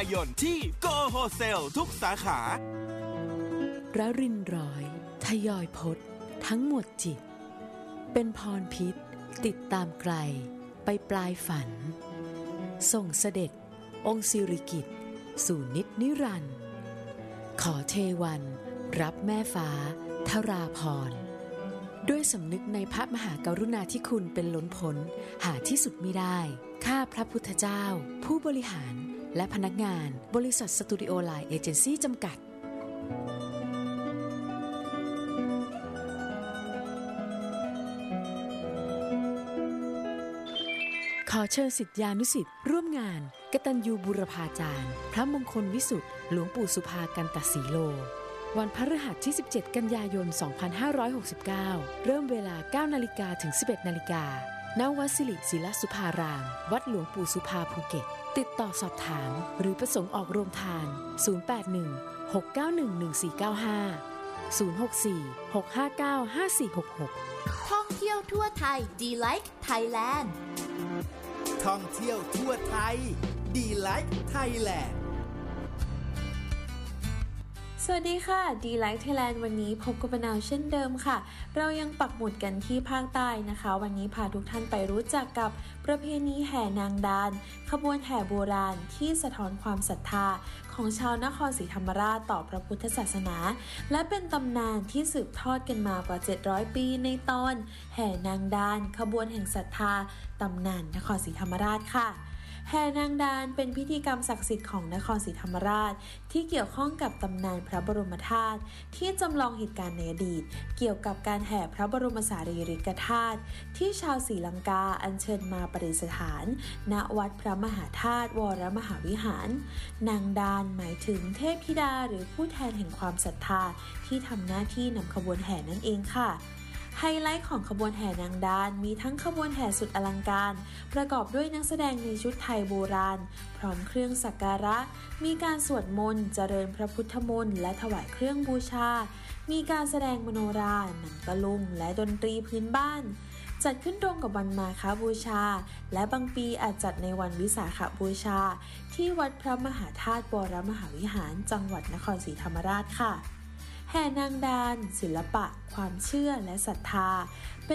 ยนที่โกโฮเซลทุกสาขาระรินร้อยทยอยพจน์ทั้งหมดจิตเป็นพรพิษติดตามไกลไปปลายฝันส่งเสด็จองค์สิริกิติ์สู่นิจนิรันดร์ขอเทวันรับแม่ฟ้าทราพรด้วยสำนึกในพระมหากรุณาธิคุณเป็นล้นพ้นหาที่สุดมิได้ข้าพระพุทธเจ้าผู้บริหารและพนักงานบริษัทสตูดิโอไลน์เอเจนซี่จำกัดขอเชิญศิษยานุศิษย์ร่วมงานกตัญญูบูรพาจารย์พระมงคลวิสุทธิ์หลวงปู่สุภากันตสีโลวันพฤหัสที่17กันยายน2569เริ่มเวลา 9 นาฬิกาถึง 11 นาฬิกาณ วัดสิริศิลสุภารามวัดหลวงปู่สุภาภูเก็ตติดต่อสอบถามหรือประสงค์ออกโรงทาน081 691 1495 064 659 5466 ท่องเที่ยวทั่วไทย Delight Thailand ท่องเที่ยวทั่วไทย Delight Thailand สวัสดีค่ะ Delight Thailand วันนี้พบกับนาวเช่นเดิมค่ะเรายังปักหมุดกันที่ภาคใต้นะคะวันนี้พาทุกท่านไปรู้จักกับประเพณีแห่นางดานขบวนแห่โบราณที่สะท้อนความศรัทธาของชาวนครศรีธรรมราชต่อพระพุทธศาสนาและเป็นตำนานที่สืบทอดกันมากว่า700ปีในตอนแห่นางดานขบวนแห่งศรัทธาตำนานนครศรีธรรมราชค่ะแห่นางดานเป็นพิธีกรรมศักดิ์สิทธิ์ของนครศรีธรรมราชที่เกี่ยวข้องกับตำนานพระบรมธาตุที่จำลองเหตุการณ์ในอดีตเกี่ยวกับการแห่พระบรมสารีริกธาตุที่ชาวศรีลังกาอัญเชิญมาประดิษฐานณวัดพระมหาธาตุวรมหาวิหารนางดานหมายถึงเทพธิดาหรือผู้แทนแห่งความศรัทธาที่ทำหน้าที่นำขบวนแห่นั่นเองค่ะไฮไลท์ของขบวนแห่นางดานมีทั้งขบวนแห่สุดอลังการประกอบด้วยนักแสดงในชุดไทยโบราณพร้อมเครื่องสักการะมีการสวดมนต์เจริญพระพุทธมนต์และถวายเครื่องบูชามีการแสดงมโนราหนังตะลุงและดนตรีพื้นบ้านจัดขึ้นตรงกับวันมาฆบูชาและบางปีอาจจัดในวันวิสาขบูชาที่วัดพระมหาธาตุวรมหาวิหารจังหวัดนครศรีธรรมราชค่ะแห่นางดานศิลปะความเชื่อและศรัทธา